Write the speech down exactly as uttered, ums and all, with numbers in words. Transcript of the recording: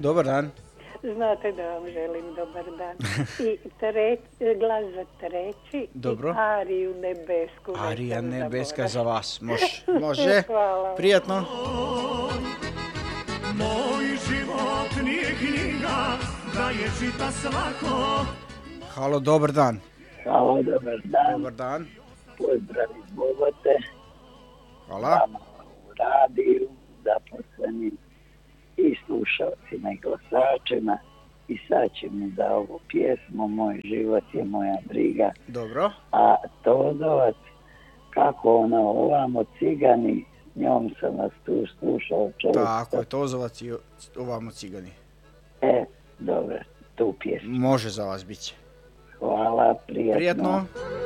Dobar dan. Znate da vam želim dobar dan. I tre, glas za treći. Dobro. I Ariju nebesku. Arija nećem nebeska zaboraviti. za vas. Može. Može. Hvala. Prijatno. Moj život nije knjiga, da je čita svako. Halo, dobar dan. Halo, dobar dan. Dobar dan. Pozdrav iz Bogote. Hvala. Vama u radiju, zaposlenim i slušalcima i glasačima. I sad ćemo za ovu pjesmu Moj život je moja briga. Dobro. A Tozovac, kako ona ovamo cigani, s njom sam vas tu slušao čovjek. Tako je, Tozovac i ovamo Cigani. E, dobro, tu pjesmu. Može za vas bit će. Hvala, prijatno. Prijatno.